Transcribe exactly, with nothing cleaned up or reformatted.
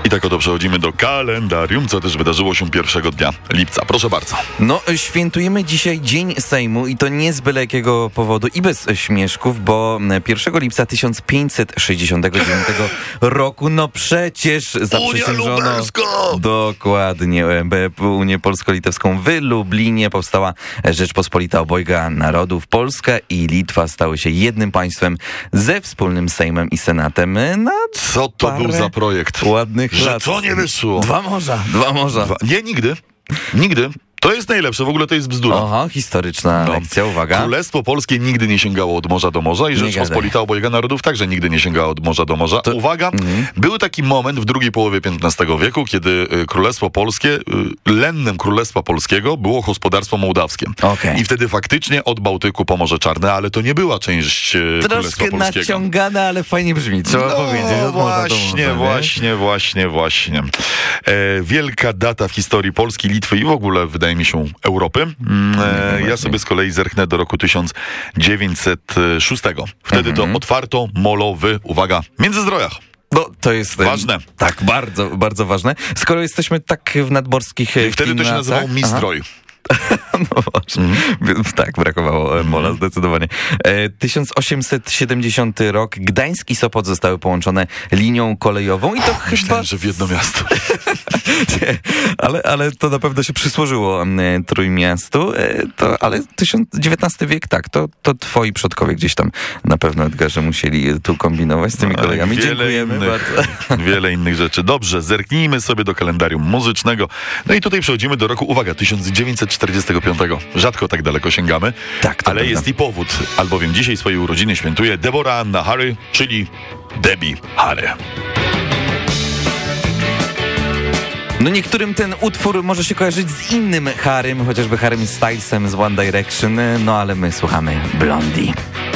I tak oto przechodzimy do kalendarium, co też wydarzyło się pierwszego dnia lipca. Proszę bardzo. No, świętujemy dzisiaj Dzień Sejmu i to nie z byle jakiego powodu i bez śmieszków, bo pierwszego lipca tysiąc pięćset sześćdziesiątego dziewiątego roku, no przecież zaprzysiężono dokładnie Unię Polsko-Litewską w Lublinie. Powstała Rzeczpospolita Obojga Narodów. Polska i Litwa stały się jednym państwem ze wspólnym Sejmem i Senatem na Co to był za projekt? Ładnych Że lat. co nie wyszło? Dwa morza, dwa morza. Dwa. Nie, nigdy. Nigdy. To jest najlepsze, w ogóle to jest bzdura. Oho, historyczna No. lekcja, uwaga. Królestwo Polskie nigdy nie sięgało od morza do morza i Nie Rzeczpospolita Obojga Narodów także nigdy nie sięgała od morza do morza. To- Uwaga, Mhm. był taki moment w drugiej połowie piętnastego wieku, kiedy y, Królestwo Polskie, y, lennem Królestwa Polskiego było gospodarstwo mołdawskie. Okej. I wtedy faktycznie od Bałtyku po Morze Czarne, ale to nie była część y, Królestwa Troszkę Polskiego. naciągane, ale fajnie brzmi, trzeba No powiedzieć. Od morza do właśnie, morza, nie? właśnie, właśnie, właśnie. E, wielka data w historii Polski, Litwy i w ogóle, wydaje mi się, Europy. Mm, e, ja sobie z kolei zerknę do roku tysiąc dziewięćset szóstego. Wtedy Mhm. to otwarto molowy, uwaga, Międzyzdrojach. No, to jest... em, Ważne. Tak, bardzo, bardzo ważne. Skoro jesteśmy tak w nadmorskich I wtedy to się klimatach- nazywał Aha. Mistroj. No właśnie. Tak, brakowało e, mola zdecydowanie. E, tysiąc osiemset siedemdziesiąty rok. Gdańsk i Sopot zostały połączone linią kolejową i to chyba... Myślałem, że w jedno miasto. Nie, ale, ale to na pewno się przysłużyło e, Trójmiastu. E, to, ale tysiąc dziewiętnasty wiek, tak, to, to twoi przodkowie gdzieś tam na pewno, Edgarze, musieli e, tu kombinować z tymi Tak, kolegami. wiele Dziękujemy innych, bardzo. Wiele innych rzeczy. Dobrze, zerknijmy sobie do kalendarium muzycznego. No i tutaj przechodzimy do roku, uwaga, tysiąc dziewięćset czterdziestego piątego. Rzadko tak daleko sięgamy, Tak, to ale prawda. jest i powód, albowiem dzisiaj swoje urodziny świętuje Deborah Anna Harry, czyli Debbie Harry. No niektórym ten utwór może się kojarzyć z innym Harrym, chociażby Harrym Stylesem z One Direction, no ale my słuchamy Blondie.